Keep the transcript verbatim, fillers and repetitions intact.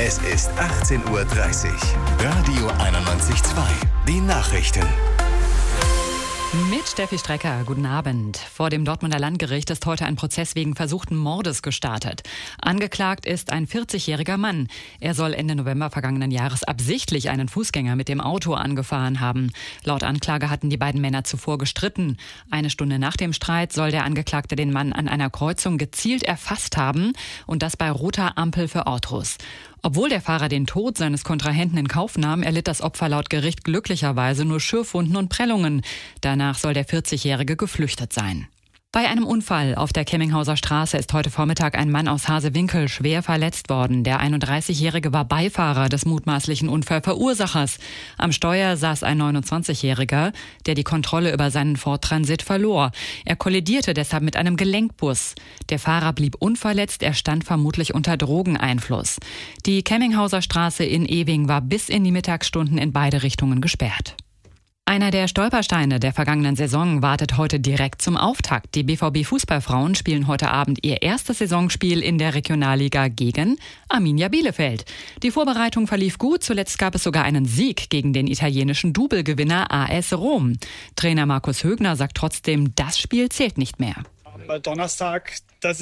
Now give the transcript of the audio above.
Es ist achtzehn Uhr dreißig. Radio einundneunzig Komma zwei. Die Nachrichten. Mit Steffi Strecker, guten Abend. Vor dem Dortmunder Landgericht ist heute ein Prozess wegen versuchten Mordes gestartet. Angeklagt ist ein vierzigjähriger Mann. Er soll Ende November vergangenen Jahres absichtlich einen Fußgänger mit dem Auto angefahren haben. Laut Anklage hatten die beiden Männer zuvor gestritten. Eine Stunde nach dem Streit soll der Angeklagte den Mann an einer Kreuzung gezielt erfasst haben und das bei roter Ampel für Autos. Obwohl der Fahrer den Tod seines Kontrahenten in Kauf nahm, erlitt das Opfer laut Gericht glücklicherweise nur Schürfwunden und Prellungen. Danach soll der vierzigjährige geflüchtet sein. Bei einem Unfall auf der Kemminghauser Straße ist heute Vormittag ein Mann aus Hasewinkel schwer verletzt worden. Der einunddreißigjährige war Beifahrer des mutmaßlichen Unfallverursachers. Am Steuer saß ein neunundzwanzigjähriger, der die Kontrolle über seinen Ford Transit verlor. Er kollidierte deshalb mit einem Gelenkbus. Der Fahrer blieb unverletzt, er stand vermutlich unter Drogeneinfluss. Die Kemminghauser Straße in Ewing war bis in die Mittagsstunden in beide Richtungen gesperrt. Einer der Stolpersteine der vergangenen Saison wartet heute direkt zum Auftakt. Die B V B-Fußballfrauen spielen heute Abend ihr erstes Saisonspiel in der Regionalliga gegen Arminia Bielefeld. Die Vorbereitung verlief gut, zuletzt gab es sogar einen Sieg gegen den italienischen Double-Gewinner A S Rom. Trainer Markus Högner sagt trotzdem, das Spiel zählt nicht mehr. Donnerstag, das